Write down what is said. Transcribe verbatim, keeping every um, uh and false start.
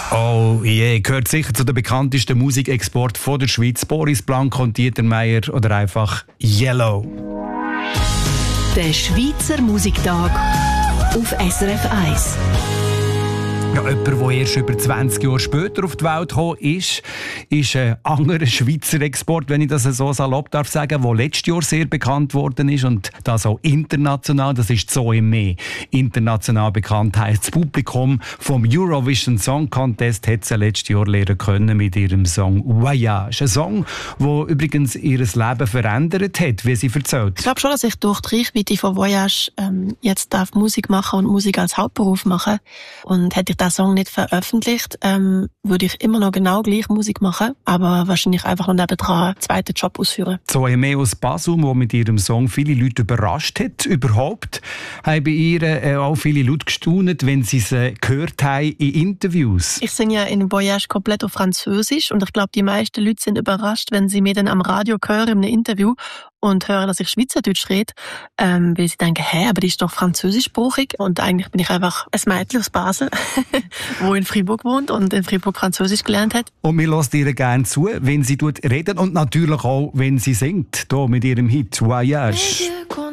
Oh je, yeah. Gehört sicher zu den bekanntesten Musikexporten von der Schweiz. Boris Blanco und Dieter Meier oder einfach Yellow. Der Schweizer Musiktag auf S R F eins. Ja, jemand, der erst über zwanzig Jahre später auf die Welt gekommen ist, ist ein anderer Schweizer Export, wenn ich das so salopp darf sagen, der letztes Jahr sehr bekannt worden ist und das auch international. Das ist Zoe Mee. International bekannt heisst das Publikum vom Eurovision Song Contest hat sie letztes Jahr lernen können mit ihrem Song Voyage. Ein Song, der übrigens ihr Leben verändert hat, wie sie erzählt. Ich glaube schon, dass ich durch die Reichweite von Voyage ähm, jetzt darf Musik machen und Musik als Hauptberuf machen. Und hätte ich den Song nicht veröffentlicht, ähm, würde ich immer noch genau gleich Musik machen, aber wahrscheinlich einfach noch nebendran einen zweiten Job ausführen. Zoe Mee aus Basum, die mit ihrem Song viele Leute überrascht hat, überhaupt, haben bei ihr äh, auch viele Leute gestaunt, wenn sie sie gehört haben in Interviews. Ich singe ja in Voyage komplett auf Französisch und ich glaube, die meisten Leute sind überrascht, wenn sie mir dann am Radio hören in einem Interview und hören, dass ich Schweizerdeutsch rede, ähm, weil sie denken, hä, aber die ist doch französischsprachig. Und eigentlich bin ich einfach ein Mädchen aus Basel, wo in Freiburg wohnt und in Freiburg Französisch gelernt hat. Und wir hören ihr gerne zu, wenn sie redet und natürlich auch, wenn sie singt, hier mit ihrem Hit «Voyage».